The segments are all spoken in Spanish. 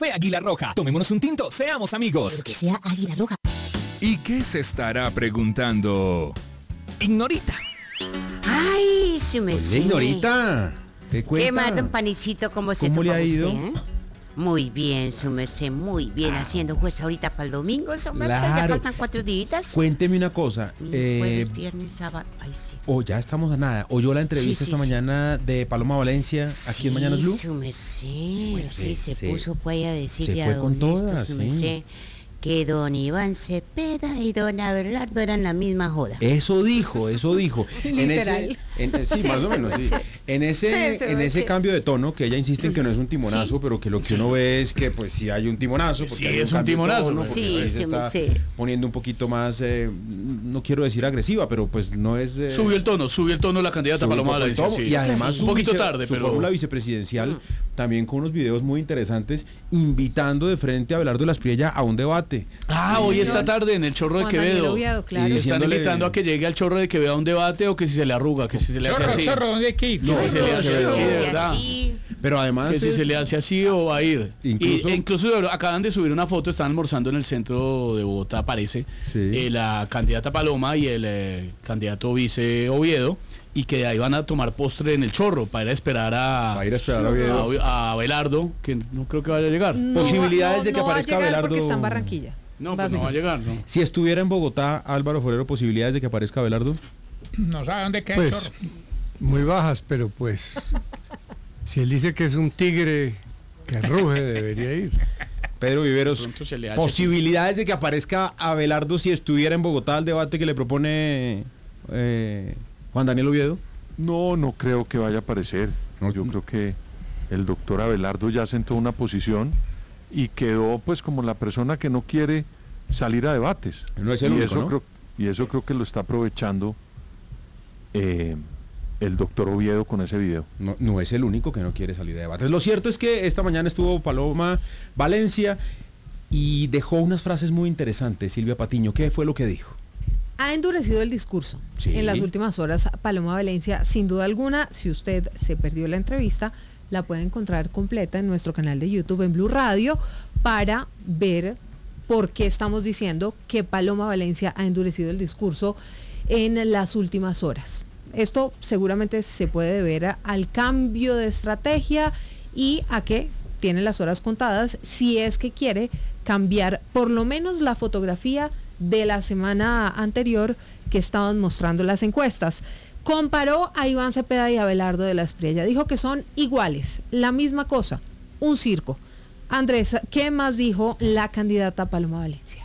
Café Águila Roja. Tomémonos un tinto, seamos amigos. Pero que sea Águila Roja. ¿Y qué se estará preguntando Ignorita? Ay, sí me sé. Ignorita, ¿qué cuenta? ¿Qué más, don Panicito? ¿Cómo se ¿Cómo le toma ha ido? usted, Muy bien, su merced, muy bien. Haciendo juez ahorita para el domingo, su merced. Ya Claro. faltan 4 días. Cuénteme una cosa. Jueves, viernes, sábado. Ay, sí. Ya estamos a nada. ¿Oyó la entrevista Sí, esta mañana de Paloma Valencia aquí en Mañanas Blue? Su merced, Bueno, sí, se puso pues a decirle se a fue don con Néstor, todas, su sí. merced, que don Iván Cepeda y don Abelardo eran la misma joda. Eso dijo. Literal. Sí, más o menos, sí. En ese cambio de tono, que ella insiste en que no es un timonazo, pero que lo que uno ve es que pues sí hay un timonazo. Porque Sí, hay es un cambio de timonazo, tono, ¿no? porque Sí, ahí sí, se está sí. poniendo un poquito más, no quiero decir agresiva, pero pues no es... Subió el tono la candidata Subió Paloma un poco el Valencia. tono, Sí. y además un poquito tarde, su pero fórmula vicepresidencial también con unos videos muy interesantes invitando de frente a Abelardo de la Espriella a un debate. hoy esta tarde en el Chorro de Juan Daniel Quevedo. Oviedo, claro. Y están Diciéndole- invitando a que llegue al Chorro de Quevedo a un debate o que si se le arruga, que si se le hace así. ¿dónde hay que ir? No, Ay, se le no, hace sí, así, sí, de verdad. Sí. Pero además Que si se le hace así o va a ir. Incluso- Acaban de subir una foto, están almorzando en el centro de Bogotá, parece, Sí. la candidata Paloma y el candidato vice Oviedo, y que de ahí van a tomar postre en el Chorro para ir a esperar Va a ir a esperar a Oviedo. a Abelardo, que no creo que vaya a llegar. Posibilidades de que no va a aparezca llegar Abelardo. porque está en Barranquilla. No, pues no va a llegar, ¿no? Si estuviera en Bogotá, Álvaro Forero, posibilidades de que aparezca Abelardo. No sabe dónde queda el Pues chorro. muy bajas, pero pues si él dice que es un tigre que ruge, debería ir. Pedro Viveros, Pronto se le hace posibilidades de que aparezca Abelardo si estuviera en Bogotá al debate que le propone Juan Daniel Oviedo. No creo que vaya a aparecer. No. Yo creo que el doctor Abelardo ya sentó una posición y quedó pues como la persona que no quiere salir a debates. No es el y único, eso ¿no? eso creo que lo está aprovechando el doctor Oviedo con ese video. No es el único que no quiere salir de debates. Lo cierto es que esta mañana estuvo Paloma Valencia y dejó unas frases muy interesantes. Silvia Patiño, ¿qué fue lo que dijo? Ha endurecido el discurso Sí. en las últimas horas. Paloma Valencia, sin duda alguna, si usted se perdió la entrevista, la puede encontrar completa en nuestro canal de YouTube en Blue Radio para ver por qué estamos diciendo que Paloma Valencia ha endurecido el discurso en las últimas horas. Esto seguramente se puede deber al cambio de estrategia y a que tiene las horas contadas si es que quiere cambiar por lo menos la fotografía de la semana anterior que estaban mostrando las encuestas. Comparó a Iván Cepeda y a Abelardo de la Espriella. Dijo que son iguales, la misma cosa, un circo. Andrés, ¿qué más dijo la candidata Paloma Valencia?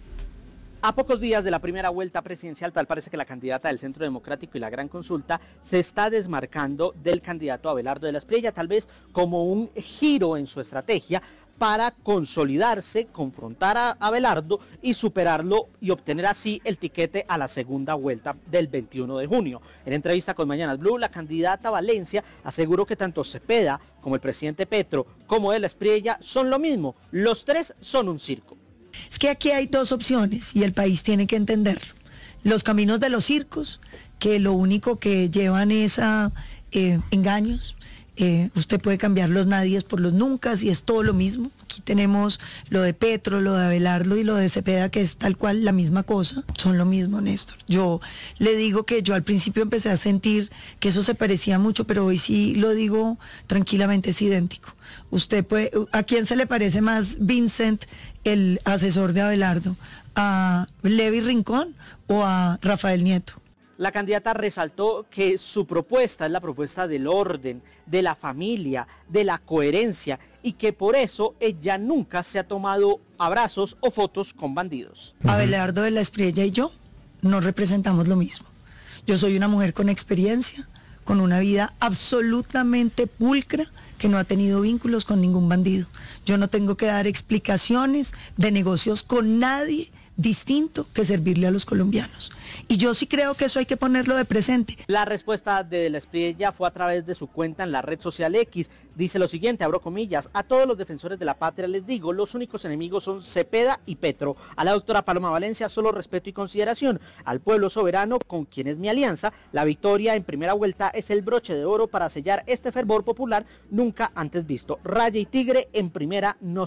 A pocos días de la primera vuelta presidencial, tal parece que la candidata del Centro Democrático y la Gran Consulta se está desmarcando del candidato Abelardo de la Espriella, tal vez como un giro en su estrategia para consolidarse, confrontar a Abelardo y superarlo y obtener así el tiquete a la segunda vuelta del 21 de junio. En entrevista con Mañanas Blue, la candidata Valencia aseguró que tanto Cepeda como el presidente Petro como de la Espriella son lo mismo. Los tres son un circo. Es que aquí hay dos opciones y el país tiene que entenderlo. Los caminos de los circos, que lo único que llevan es a engaños. Usted puede cambiar los nadies por los nunca y es todo lo mismo. Aquí tenemos lo de Petro, lo de Abelardo y lo de Cepeda, que es tal cual la misma cosa. Son lo mismo, Néstor. Yo le digo que yo al principio empecé a sentir que eso se parecía mucho, pero hoy sí lo digo tranquilamente, es idéntico. Usted puede, ¿a quién se le parece más Vincent, el asesor de Abelardo? ¿A Levi Rincón o a Rafael Nieto? La candidata resaltó que su propuesta es la propuesta del orden, de la familia, de la coherencia y que por eso ella nunca se ha tomado abrazos o fotos con bandidos. Abelardo de la Espriella y yo no representamos lo mismo. Yo soy una mujer con experiencia, con una vida absolutamente pulcra, que no ha tenido vínculos con ningún bandido. Yo no tengo que dar explicaciones de negocios con nadie distinto que servirle a los colombianos. Y yo sí creo que eso hay que ponerlo de presente. La respuesta de la Espriella fue a través de su cuenta en la red social X. Dice lo siguiente, abro comillas: a todos los defensores de la patria les digo, los únicos enemigos son Cepeda y Petro. A la doctora Paloma Valencia solo respeto y consideración. Al pueblo soberano, con quien es mi alianza, la victoria en primera vuelta es el broche de oro para sellar este fervor popular nunca antes visto. Raya y tigre en primera no